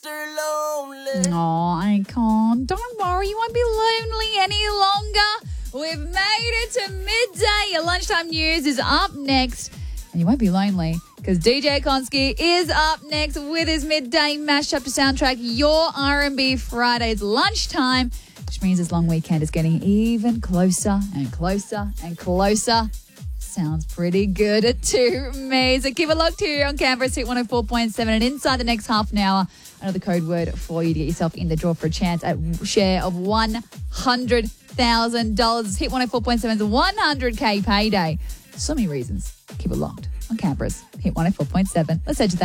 Oh, I can't. Don't worry, you won't be lonely any longer. We've made it to midday. Your lunchtime news is up next. And you won't be lonely because DJ Konski is up next with his midday mashup to soundtrack your R&B Fridays lunchtime, which means this long weekend is getting even closer and closer and closer. Sounds pretty good to me. So keep it locked here on Canberra's Hit 104.7. And inside the next half an hour, another code word for you to get yourself in the draw for a chance at share of $100,000. Hit 104.7's 100K payday. So many reasons. Keep it locked on Canberra's Hit 104.7. Let's head to that.